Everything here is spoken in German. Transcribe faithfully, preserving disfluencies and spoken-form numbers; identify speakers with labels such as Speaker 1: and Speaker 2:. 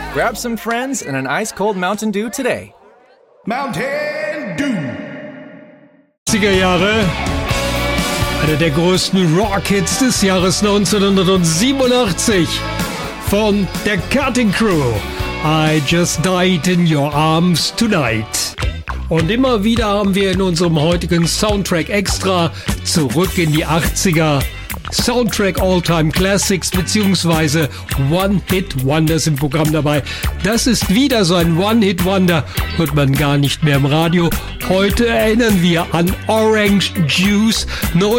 Speaker 1: Grab some friends and an ice-cold Mountain Dew today.
Speaker 2: Mountain Dew.
Speaker 3: achtziger Jahre. Einer der größten Rock-Hits des Jahres neunzehnhundertsiebenundachtzig von der Cutting Crew. I Just Died in Your Arms Tonight. Und immer wieder haben wir in unserem heutigen Soundtrack Extra zurück in die achtziger Soundtrack All-Time Classics bzw. One-Hit-Wonders im Programm dabei. Das ist wieder so ein One-Hit-Wonder, hört man gar nicht mehr im Radio. Heute erinnern wir an Orange Juice